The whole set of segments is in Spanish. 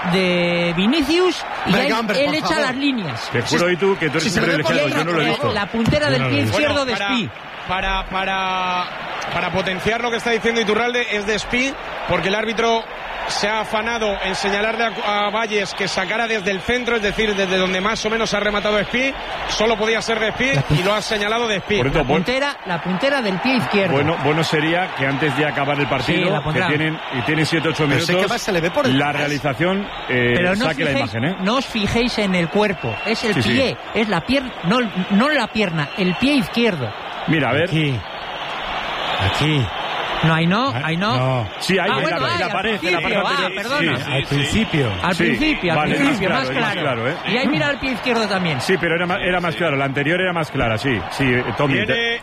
de Vinicius y él echa las líneas. Te juro, y tú, que tú eres un privilegiado, yo no lo he visto. La puntera del pie izquierdo de Spi. Para potenciar lo que está diciendo Iturralde, es de Spi, porque el árbitro se ha afanado en señalarle a Valles que sacara desde el centro, es decir, desde donde más o menos ha rematado Spi. Solo podía ser de Spi y lo ha señalado de Spi. La puntera del pie izquierdo. Bueno sería que antes de acabar el partido, que tienen 7-8 minutos, se le ve por la realización saque la imagen. No os fijéis en el cuerpo, es el pie, es la pierna, no la pierna, el pie izquierdo. Mira, a ver. Aquí. No, ahí no. Sí, ahí en la pared. Perdona. Al principio. Al principio, más claro. Y ahí mira el pie izquierdo también. Sí, pero era más claro. La anterior era más clara, sí, Tommy.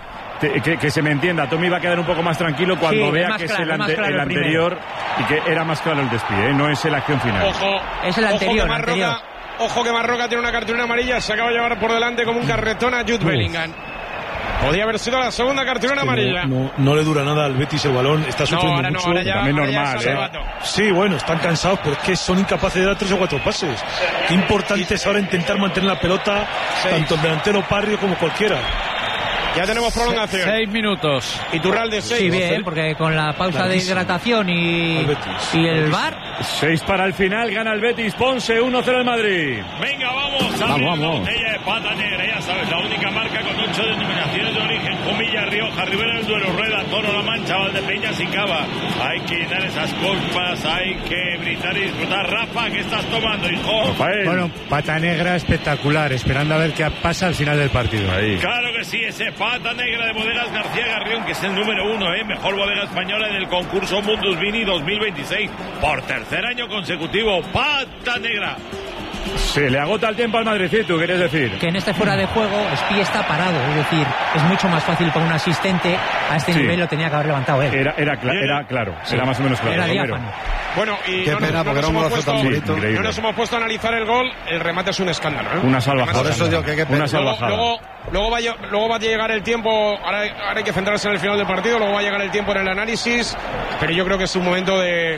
Que se me entienda, Tommy va a quedar un poco más tranquilo cuando vea que es el anterior y que era más claro el despido, no es la acción final. Ojo, es el anterior. Ojo que Marroca tiene una cartulina amarilla, se acaba de llevar por delante como un carretón a Jude Bellingham. Podía haber sido la segunda cartulina amarilla. No le dura nada al Betis el balón, está sufriendo mucho. También normal, Sí, bueno, están cansados, pero es que son incapaces de dar 3 o 4 pases. Qué importante es ahora intentar mantener la pelota, tanto el delantero Parrio como cualquiera. Ya tenemos prolongación. 6 minutos. Iturralde 6. Sí, bien, porque con la pausa de hidratación y el VAR. 6 para el final, gana el Betis, Ponce, 1-0 el Madrid. Venga, vamos a abrir la botella de pata negra, ya sabes, la única marca con 8 denominaciones de origen: Jumilla, Rioja, Ribera del Duero, Rueda, Toro, La Mancha, Valdepeñas y Cava. Hay que quitar esas copas, hay que brindar y disfrutar. Rafa, ¿qué estás tomando, hijo? Rafael. Bueno, pata negra espectacular, esperando a ver qué pasa al final del partido. Ahí. Claro que sí, ese pata negra de Bodegas García Garrión, que es el número 1, mejor bodega española en el concurso Mundus Vini 2026, por tercer año consecutivo. Pata negra. Se le agota el tiempo al Madrid, ¿sí? ¿Tú quieres decir? Que en este fuera de juego Spi está parado, es decir, es mucho más fácil para un asistente a este nivel, lo tenía que haber levantado él. Era claro, era más o menos claro. Era diáfano. Bueno, y qué pena, porque era un golazo tan bonito. No nos hemos puesto a analizar el gol, el remate es un escándalo, Una salvajada. Por eso digo que qué pena. Una salvajada. Luego va a llegar el tiempo, ahora hay que centrarse en el final del partido, luego va a llegar el tiempo en el análisis, pero yo creo que es un momento de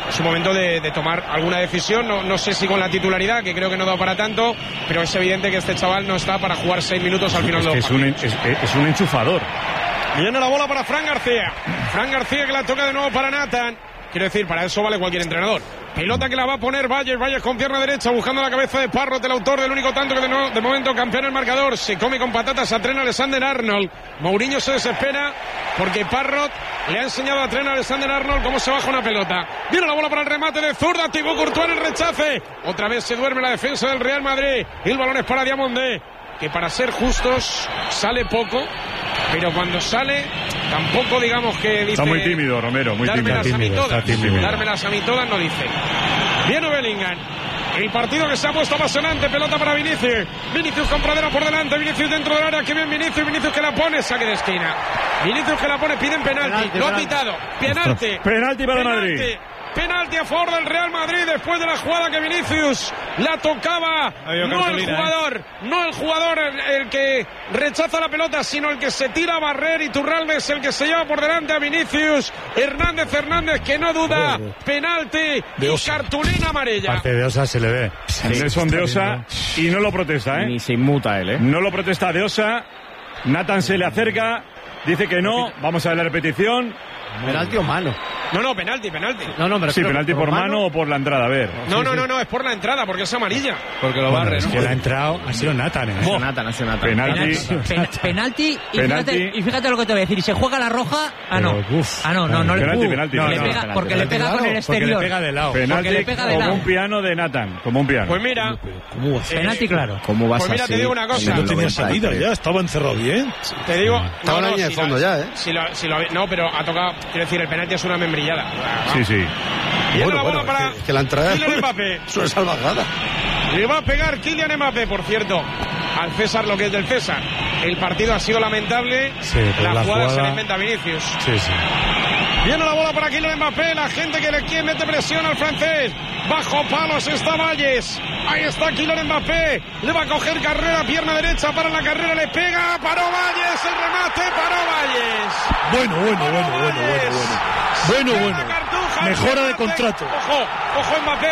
tomar alguna decisión, no sé si con la titularidad, que creo que no da para tanto, pero es evidente que este chaval no está para jugar 6 minutos al final del partido. Es un enchufador. Viene la bola para Fran García. Fran García que la toca de nuevo para Nathan. Quiero decir, para eso vale cualquier entrenador. Pelota que la va a poner Valles con pierna derecha, buscando la cabeza de Parrot, el autor del único tanto que de momento campeón el marcador. Se come con patatas a Trent Alexander-Arnold. Mourinho se desespera porque Parrot le ha enseñado a Trent Alexander-Arnold cómo se baja una pelota. Viene la bola para el remate de zurda, Thibaut Courtois en el rechace. Otra vez se duerme la defensa del Real Madrid. El balón es para Diamondé, que para ser justos sale poco, pero cuando sale tampoco digamos que dice... Está muy tímido, Romero, muy tímido. Dármelas a mí todas no dice. Viene Bellingham. El partido que se ha puesto apasionante. Pelota para Vinicius. Vinicius con Pradera por delante. Vinicius dentro del área. Que bien Vinicius. Vinicius que la pone. Saque de esquina. Vinicius que la pone. Piden penalti. Lo ha pitado. Penalti para Madrid. Penalti a favor del Real Madrid después de la jugada que Vinicius la tocaba. No el jugador el que rechaza la pelota, sino el que se tira a barrer. Iturralde es el que se lleva por delante a Vinicius. Hernández que no duda. Penalti y cartulina amarilla. Parte de Osa se le ve. Nelson de Osa y no lo protesta, Ni se inmuta él, No lo protesta de Osa. Nathan se le acerca. Dice que no. Vamos a ver la repetición. ¿Penalti o mano? No, penalti. Sí, penalti por mano o por la entrada, a ver. No, es por la entrada, porque es amarilla. Porque lo barre, es que la ha entrado, ha sido Nathan. Penalti. Y fíjate lo que te voy a decir. Y se juega la roja. No le pega, porque le pega con el exterior. Le pega de lado. Penalti como un piano de Nathan, como un piano. Pues mira, penalti claro. ¿Cómo vas pues mira, te digo una cosa. No tenía salida ya, estaba encerrado bien. Te digo, estaba en la línea de fondo ya, no, pero ha tocado, quiero decir, el penalti es una membrillada. Sí. Viene la bola para que la entrada Kylian Mbappé. Es una salvajada. Le va a pegar Kylian Mbappé, por cierto, al César lo que es del César. El partido ha sido lamentable. La jugada se la inventa Vinicius. Sí. Viene la bola para Kylian Mbappé. La gente que le quiere mete presión al francés. Bajo palos está Valles. Ahí está Kylian Mbappé. Le va a coger carrera, pierna derecha para la carrera. Le pega. Paró Valles. El remate. Paró Valles. Bueno. Mejora de contrato. Ojo Mbappé.